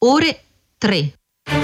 ore 3.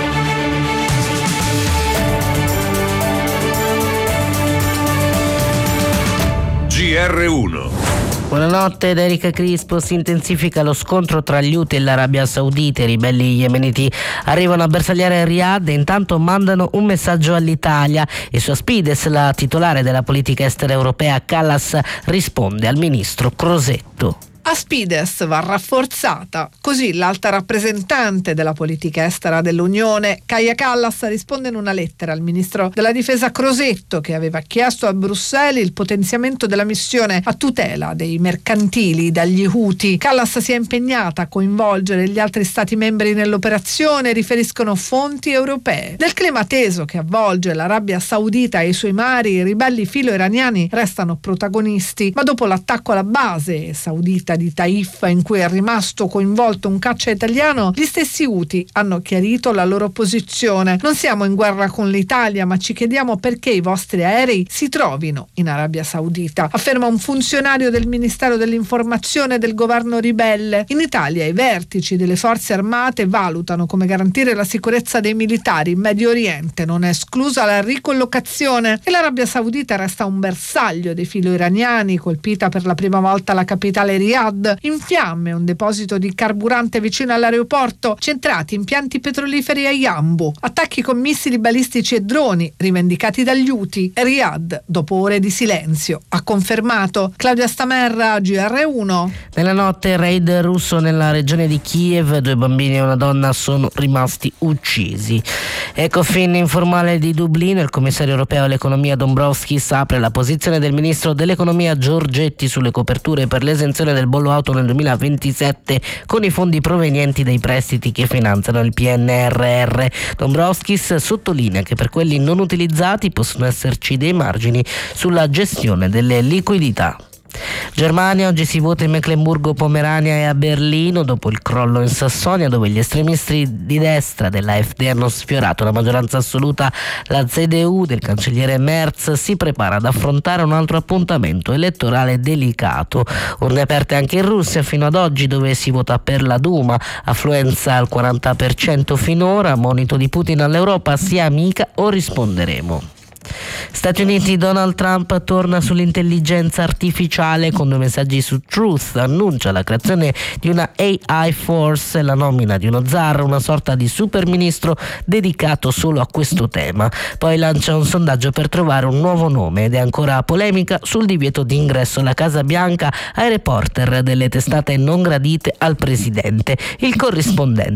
GR1. Buonanotte da Erika Crispo. Si intensifica lo scontro tra gli Houthi e l'Arabia Saudita. I ribelli yemeniti arrivano a bersagliare Riyadh e intanto mandano un messaggio all'Italia. E su Aspides, la titolare della politica estera europea Kallas risponde al ministro Crosetto. Aspides va rafforzata, così l'alta rappresentante della politica estera dell'Unione, Kaja Kallas, risponde in una lettera al ministro della difesa Crosetto, che aveva chiesto a Bruxelles il potenziamento della missione a tutela dei mercantili dagli Houthi. Kallas si è impegnata a coinvolgere gli altri stati membri nell'operazione, riferiscono fonti europee. Nel clima teso che avvolge l'Arabia Saudita e i suoi mari, i ribelli filo-iraniani restano protagonisti, ma dopo l'attacco alla base saudita di Taif, in cui è rimasto coinvolto un caccia italiano, gli stessi Houthi hanno chiarito la loro posizione. Non siamo in guerra con l'Italia, ma ci chiediamo perché i vostri aerei si trovino in Arabia Saudita, afferma un funzionario del Ministero dell'Informazione del governo ribelle. In Italia i vertici delle forze armate valutano come garantire la sicurezza dei militari in Medio Oriente, non è esclusa la ricollocazione, e l'Arabia Saudita resta un bersaglio dei filo-iraniani. Colpita per la prima volta la capitale Riyadh, in fiamme un deposito di carburante vicino all'aeroporto, centrati impianti petroliferi a Yanbu, attacchi con missili balistici e droni rivendicati dagli Houthi. Riyadh, dopo ore di silenzio, ha confermato. Claudia Stamerra, GR1. Nella notte raid russo nella regione di Kiev, 2 bambini e una donna sono rimasti uccisi. Ecofin informale di Dublino, il commissario europeo all'economia Dombrovskis apre la posizione del ministro dell'economia Giorgetti sulle coperture per l'esenzione del bollo auto nel 2027 con i fondi provenienti dai prestiti che finanziano il PNRR. Dombrovskis sottolinea che per quelli non utilizzati possono esserci dei margini sulla gestione delle liquidità. Germania, oggi si vota in Meclemburgo-Pomerania e a Berlino dopo il crollo in Sassonia, dove gli estremisti di destra dell'AfD hanno sfiorato la maggioranza assoluta. La CDU del cancelliere Merz si prepara ad affrontare un altro appuntamento elettorale delicato. Urne aperte anche in Russia fino ad oggi, dove si vota per la Duma, affluenza al 40% finora. Monito di Putin all'Europa: sia amica o risponderemo. Stati Uniti, Donald Trump torna sull'intelligenza artificiale con 2 messaggi su Truth, annuncia la creazione di una AI Force e la nomina di uno zar, una sorta di super ministro dedicato solo a questo tema. Poi lancia un sondaggio per trovare un nuovo nome ed è ancora polemica sul divieto di ingresso alla Casa Bianca ai reporter delle testate non gradite al presidente. Il corrispondente